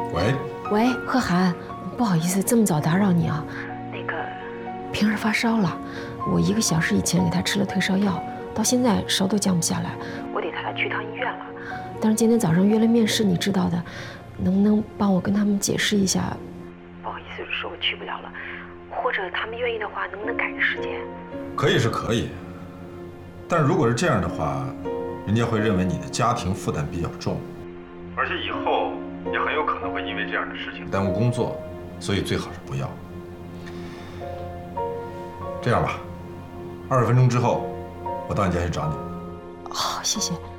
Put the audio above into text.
喂， 喂，贺涵，不好意思，这么早打扰你啊。那个，平儿发烧了，我1个小时以前给她吃了退烧药，到现在烧都降不下来，我得带她去趟医院了。但是今天早上约了面试，你知道的，能不能帮我跟他们解释一下？不好意思，说我去不了了，或者他们愿意的话，能不能改个时间？ 可以是可以，但如果是这样的话，人家会认为你的家庭负担比较重，而且以后也很有可能会因为这样的事情耽误工作，所以最好是不要。这样吧，20分钟之后，我到你家去找你。 好，谢谢。